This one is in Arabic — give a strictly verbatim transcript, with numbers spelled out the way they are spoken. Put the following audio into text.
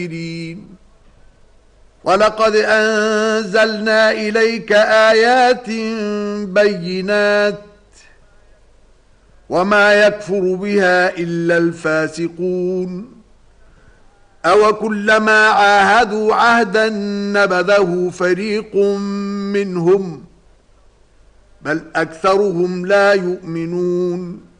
وَلَقَدْ أَنزَلْنَا إِلَيْكَ آيَاتٍ بَيِّنَاتٍ وَمَا يَكْفُرُ بِهَا إِلَّا الْفَاسِقُونَ أَوَ كُلَّمَا عَاهَدُوا عَهْدًا نَبَذَهُ فَرِيقٌ مِّنْهُمْ بَلْ أَكْثَرُهُمْ لَا يُؤْمِنُونَ